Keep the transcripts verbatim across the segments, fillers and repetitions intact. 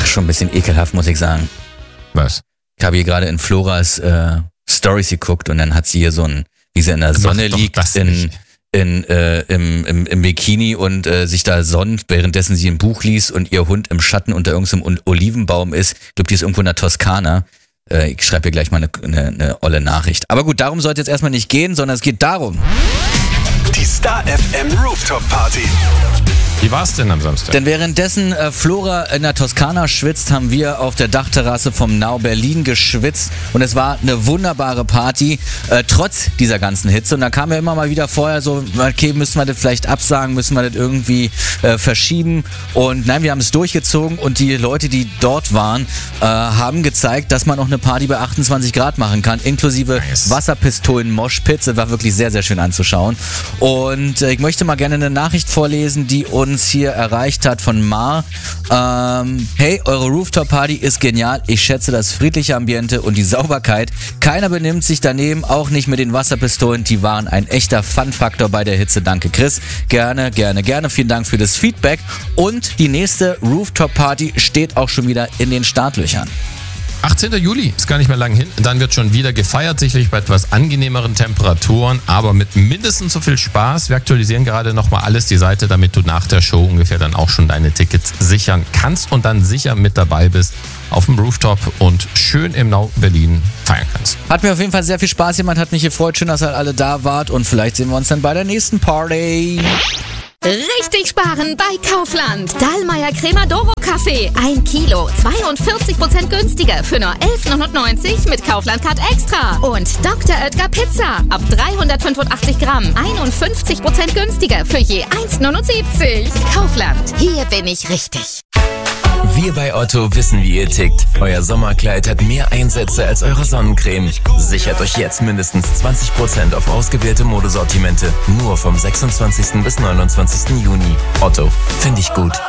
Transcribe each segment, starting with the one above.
schon ein bisschen ekelhaft, muss ich sagen. Was? Ich habe hier gerade in Floras äh, Stories geguckt und dann hat sie hier so ein, wie sie in der Sonne doch, doch liegt, in, in, äh, im, im, im Bikini und äh, sich da sonnt, währenddessen sie ein Buch liest und ihr Hund im Schatten unter irgendeinem Olivenbaum ist. Ich glaube, die ist irgendwo in der Toskana. Äh, ich schreibe ihr gleich mal eine, eine, eine olle Nachricht. Aber gut, darum sollte es jetzt erstmal nicht gehen, sondern es geht darum. Die Star F M Rooftop Party. Wie war's denn am Samstag? Denn währenddessen äh, Flora in der Toskana schwitzt, haben wir auf der Dachterrasse vom Now Berlin geschwitzt und es war eine wunderbare Party, äh, trotz dieser ganzen Hitze. Und da kam ja immer mal wieder vorher so, okay, müssen wir das vielleicht absagen, müssen wir das irgendwie äh, verschieben. Und nein, wir haben es durchgezogen und die Leute, die dort waren, äh, haben gezeigt, dass man auch eine Party bei achtundzwanzig Grad machen kann, inklusive nice. Wasserpistolen, Moshpits. Das war wirklich sehr, sehr schön anzuschauen. Und äh, ich möchte mal gerne eine Nachricht vorlesen, die uns hier erreicht hat von Mar. Ähm, hey, eure Rooftop-Party ist genial. Ich schätze das friedliche Ambiente und die Sauberkeit. Keiner benimmt sich daneben, auch nicht mit den Wasserpistolen. Die waren ein echter Fun-Faktor bei der Hitze. Danke, Chris. Gerne, gerne, gerne. Vielen Dank für das Feedback. Und die nächste Rooftop-Party steht auch schon wieder in den Startlöchern. achtzehnten Juli ist gar nicht mehr lang hin. Dann wird schon wieder gefeiert, sicherlich bei etwas angenehmeren Temperaturen, aber mit mindestens so viel Spaß. Wir aktualisieren gerade nochmal alles, die Seite, damit du nach der Show ungefähr dann auch schon deine Tickets sichern kannst und dann sicher mit dabei bist auf dem Rooftop und schön im Now Berlin feiern kannst. Hat mir auf jeden Fall sehr viel Spaß. Jemand hat mich gefreut. Schön, dass ihr alle da wart und vielleicht sehen wir uns dann bei der nächsten Party. Richtig sparen bei Kaufland. Dahlmeier Crema Doro Kaffee. Ein Kilo. zweiundvierzig Prozent günstiger für nur elf neunundneunzig mit Kaufland Card Extra. Und Doktor Oetker Pizza. Ab dreihundertfünfundachtzig Gramm. einundfünfzig Prozent günstiger für je eins neunundsiebzig. Kaufland. Hier bin ich richtig. Wir bei Otto wissen, wie ihr tickt. Euer Sommerkleid hat mehr Einsätze als eure Sonnencreme. Sichert euch jetzt mindestens zwanzig Prozent auf ausgewählte Modesortimente. Nur vom sechsundzwanzigsten bis neunundzwanzigsten Juni. Otto, finde ich gut.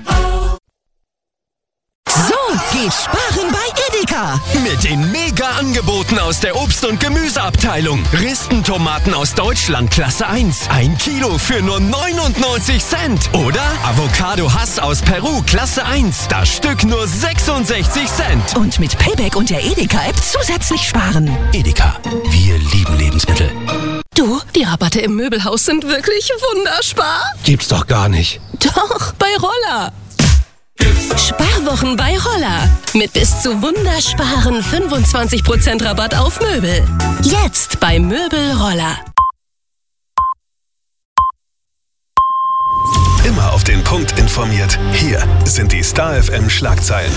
So geht sparen bei Edeka. Mit den Mega-Angeboten aus der Obst- und Gemüseabteilung. Ristentomaten aus Deutschland Klasse eins. Ein Kilo für nur neunundneunzig Cent. Oder Avocado Hass aus Peru Klasse eins. Das Stück nur sechsundsechzig Cent. Und mit Payback und der Edeka-App zusätzlich sparen. Edeka, wir lieben Lebensmittel. Du, die Rabatte im Möbelhaus sind wirklich wunderspar. Gibt's doch gar nicht. Doch, bei Roller. Sparwochen bei Roller. Mit bis zu wundersparen fünfundzwanzig Prozent Rabatt auf Möbel. Jetzt bei Möbel Roller. Immer auf den Punkt informiert. Hier sind die Star F M Schlagzeilen.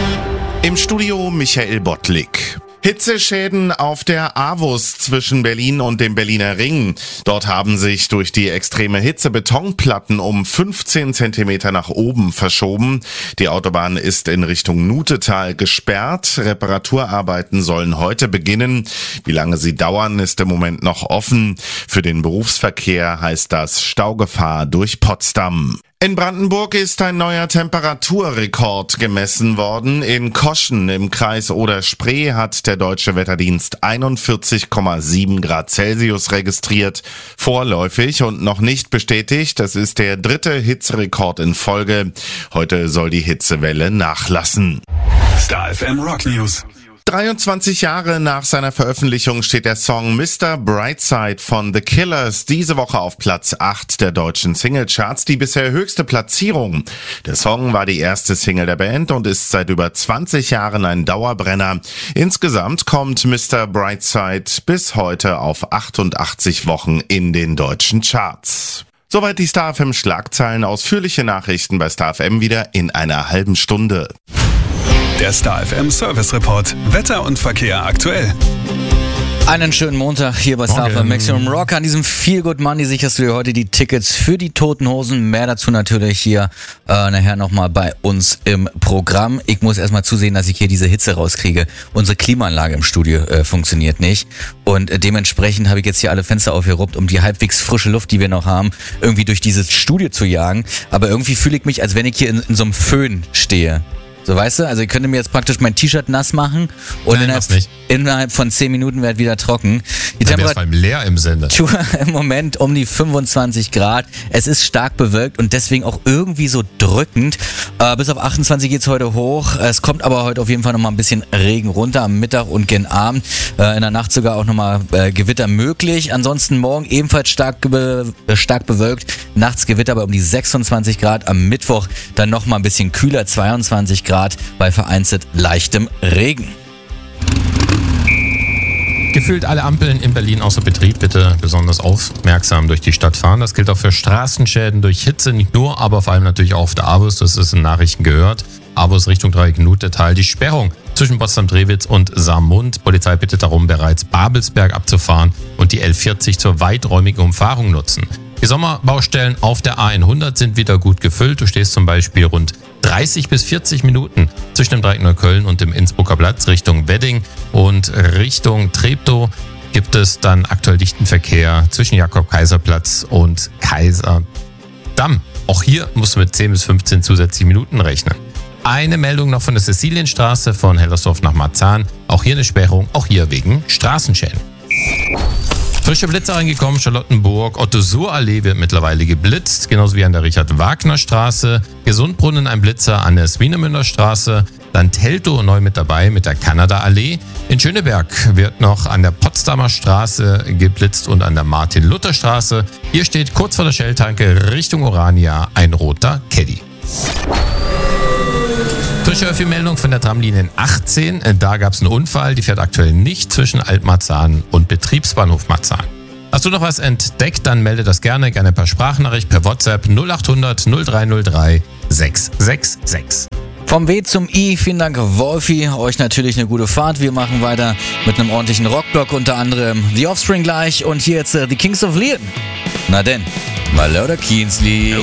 Im Studio Michael Bottlik. Hitzeschäden auf der A W U S zwischen Berlin und dem Berliner Ring. Dort haben sich durch die extreme Hitze Betonplatten um fünfzehn Zentimeter nach oben verschoben. Die Autobahn ist in Richtung Nutetal gesperrt. Reparaturarbeiten sollen heute beginnen. Wie lange sie dauern, ist im Moment noch offen. Für den Berufsverkehr heißt das Staugefahr durch Potsdam. In Brandenburg ist ein neuer Temperaturrekord gemessen worden. In Koschen im Kreis Oder-Spree hat der Deutsche Wetterdienst einundvierzig Komma sieben Grad Celsius registriert. Vorläufig und noch nicht bestätigt, das ist der dritte Hitzerekord in Folge. Heute soll die Hitzewelle nachlassen. Star F M Rock News. dreiundzwanzig Jahre nach seiner Veröffentlichung steht der Song Mister Brightside von The Killers diese Woche auf Platz acht der deutschen Singlecharts, die bisher höchste Platzierung. Der Song war die erste Single der Band und ist seit über zwanzig Jahren ein Dauerbrenner. Insgesamt kommt Mister Brightside bis heute auf achtundachtzig Wochen in den deutschen Charts. Soweit die Star F M Schlagzeilen. Ausführliche Nachrichten bei Star F M wieder in einer halben Stunde. Der Star F M Service Report. Wetter und Verkehr aktuell. Einen schönen Montag hier bei Star F M Maximum Rock. An diesem Feel Good Money sicherst du dir heute die Tickets für die Toten Hosen. Mehr dazu natürlich hier äh, nachher nochmal bei uns im Programm. Ich muss erstmal zusehen, dass ich hier diese Hitze rauskriege. Unsere Klimaanlage im Studio äh, funktioniert nicht. Und äh, dementsprechend habe ich jetzt hier alle Fenster aufgeruppt, um die halbwegs frische Luft, die wir noch haben, irgendwie durch dieses Studio zu jagen. Aber irgendwie fühle ich mich, als wenn ich hier in, in so einem Föhn stehe. So, weißt du, also ich könnte mir jetzt praktisch mein T-Shirt nass machen und Nein, innerhalb, nicht. innerhalb von zehn Minuten wird wieder trocken. Die Dann wär's beim leer im Sender. Temperatur im Moment um die fünfundzwanzig Grad. Es ist stark bewölkt und deswegen auch irgendwie so drückend. Äh, bis auf achtundzwanzig geht's heute hoch. Es kommt aber heute auf jeden Fall nochmal ein bisschen Regen runter am Mittag und gen Abend. Äh, in der Nacht sogar auch nochmal äh, Gewitter möglich. Ansonsten morgen ebenfalls stark, be stark bewölkt. Nachts Gewitter bei um die sechsundzwanzig Grad. Am Mittwoch dann nochmal ein bisschen kühler, zweiundzwanzig Grad bei vereinzelt leichtem Regen. Gefühlt alle Ampeln in Berlin außer Betrieb. Bitte besonders aufmerksam durch die Stadt fahren. Das gilt auch für Straßenschäden durch Hitze. Nicht nur, aber vor allem natürlich auch auf der Avus. Das ist in Nachrichten gehört. Avus Richtung Dreieck-Nutetal. Die Sperrung zwischen Potsdam-Drewitz und Saarmund. Polizei bittet darum, bereits Babelsberg abzufahren und die L vierzig zur weiträumigen Umfahrung nutzen. Die Sommerbaustellen auf der A hundert sind wieder gut gefüllt. Du stehst zum Beispiel rund dreißig bis vierzig Minuten zwischen dem Dreieck Neukölln und dem Innsbrucker Platz Richtung Wedding und Richtung Treptow gibt es dann aktuell dichten Verkehr zwischen Jakob-Kaiser-Platz und Kaiserdamm. Auch hier musst du mit zehn bis fünfzehn zusätzlichen Minuten rechnen. Eine Meldung noch von der Cäcilienstraße von Hellersdorf nach Marzahn. Auch hier eine Sperrung, auch hier wegen Straßenschäden. Frische Blitzer reingekommen, Charlottenburg, Otto-Suhr-Allee wird mittlerweile geblitzt, genauso wie an der Richard-Wagner-Straße, Gesundbrunnen ein Blitzer an der Swinemünder Straße, dann Teltow neu mit dabei mit der Kanada-Allee. In Schöneberg wird noch an der Potsdamer Straße geblitzt und an der Martin-Luther-Straße. Hier steht kurz vor der Shell-Tanke Richtung Orania ein roter Caddy. Frische Öffi-Meldung von der Tramlinie achtzehn. Da gab es einen Unfall. Die fährt aktuell nicht zwischen Alt-Marzahn und Betriebsbahnhof Marzahn. Hast du noch was entdeckt, dann melde das gerne. Gerne per Sprachnachricht, per WhatsApp null acht hundert null drei null drei sechs sechs sechs. Vom W zum I, vielen Dank Wolfi, euch natürlich eine gute Fahrt. Wir machen weiter mit einem ordentlichen Rockblock, unter anderem The Offspring gleich und hier jetzt uh, The Kings of Leon. Na denn, mal lauter Keensley.